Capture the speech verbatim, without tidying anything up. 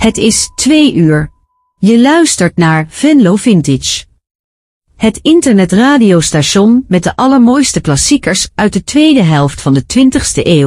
Het is twee uur. Je luistert naar Venlo Vintage. Het internetradiostation met de allermooiste klassiekers uit de tweede helft van de twintigste eeuw.